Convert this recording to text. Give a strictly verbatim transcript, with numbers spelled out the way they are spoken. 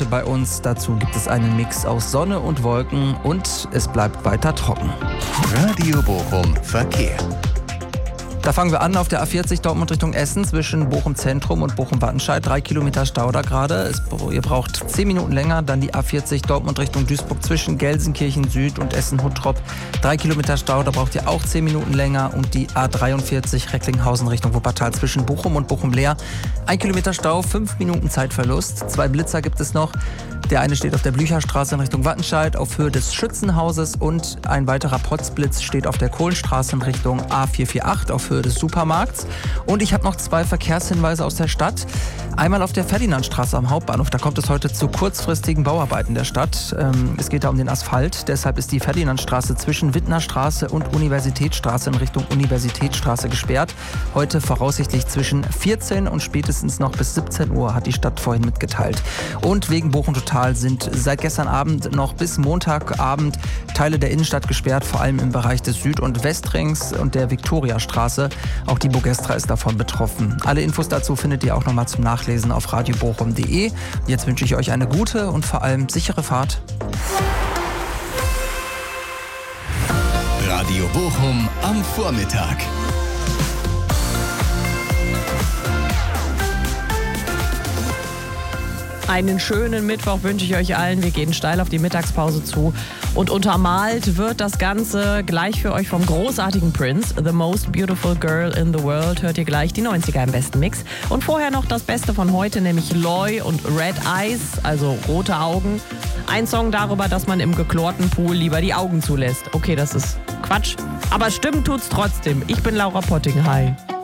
heute bei uns. Dazu gibt es einen Mix aus Sonne und Wolken und es bleibt weiter trocken. Radio Bochum Verkehr. Da fangen wir an auf der A vierzig Dortmund Richtung Essen zwischen Bochum Zentrum und Bochum Wattenscheid. Drei Kilometer Stau da gerade. Es, ihr braucht zehn Minuten länger. Dann die A vierzig Dortmund Richtung Duisburg zwischen Gelsenkirchen Süd und Essen-Huttrop. Drei Kilometer Stau, da braucht ihr auch zehn Minuten länger. Und die A dreiundvierzig Recklinghausen Richtung Wuppertal zwischen Bochum und Bochum-Leer. Ein Kilometer Stau, fünf Minuten Zeitverlust. Zwei Blitzer gibt es noch. Der eine steht auf der Blücherstraße in Richtung Wattenscheid auf Höhe des Schützenhauses und ein weiterer Potzblitz steht auf der Kohlenstraße in Richtung A vierhundertachtzig auf Höhe des Supermarkts. Und ich habe noch zwei Verkehrshinweise aus der Stadt. Einmal auf der Ferdinandstraße am Hauptbahnhof. Da kommt es heute zu kurzfristigen Bauarbeiten der Stadt. Ähm, es geht da um den Asphalt. Deshalb ist die Ferdinandstraße zwischen Wittnerstraße und Universitätsstraße in Richtung Universitätsstraße gesperrt. Heute voraussichtlich zwischen vierzehn und spätestens noch bis siebzehn Uhr, hat die Stadt vorhin mitgeteilt. Und wegen Bochum Total sind seit gestern Abend noch bis Montagabend Teile der Innenstadt gesperrt, vor allem im Bereich des Süd- und Westrings und der Viktoriastraße. Auch die Bogestra ist davon betroffen. Alle Infos dazu findet ihr auch nochmal zum Nachlesen auf radio bochum punkt de. Jetzt wünsche ich euch eine gute und vor allem sichere Fahrt. Radio Bochum am Vormittag. Einen schönen Mittwoch wünsche ich euch allen. Wir gehen steil auf die Mittagspause zu. Und untermalt wird das Ganze gleich für euch vom großartigen Prince. The Most Beautiful Girl in the World. Hört ihr gleich die neunziger im besten Mix. Und vorher noch das Beste von heute, nämlich Loy und Red Eyes, also rote Augen. Ein Song darüber, dass man im geklorten Pool lieber die Augen zulässt. Okay, das ist Quatsch. Aber stimmen tut's trotzdem. Ich bin Laura Potting. Hi.